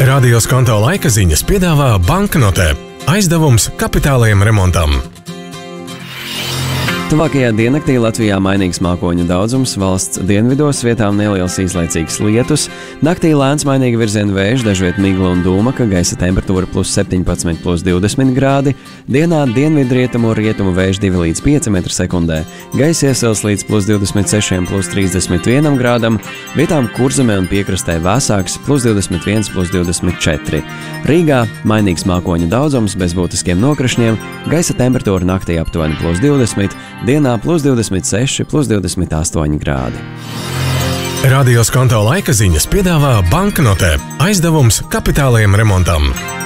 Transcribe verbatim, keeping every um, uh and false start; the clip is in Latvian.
Radio Skonto laika ziņas piedāvā banknotē. Aizdevums kapitālajam remontam. Tuvākajā diennaktī Latvijā mainīgs mākoņu daudzums, valsts dienvidos vietām neliels īslaicīgs lietus, naktī lēns mainīga virziena vējš, dažviet migla un dūmaka, gaisa temperatūra plus septiņpadsmit, plus divdesmit grādi, dienā dienvidrietumu rietumu vējš divi līdz pieci metri sekundē, gaisa iesils līdz plus divdesmit seši, plus trīsdesmit viens grādam, vietām Kurzemē un piekrastē vēsāks plus divdesmit viens, plus divdesmit četri. Rīgā mainīgs mākoņu daudzums bez būtiskiem nokrišņiem, gaisa temperatūra naktī aptuveni plus divdesmit, dienā plus divdesmit seši, plus divdesmit astoņi grādi. Radio Skonto laika ziņas piedāvā banknotē. Aizdevums kapitālajam remontam.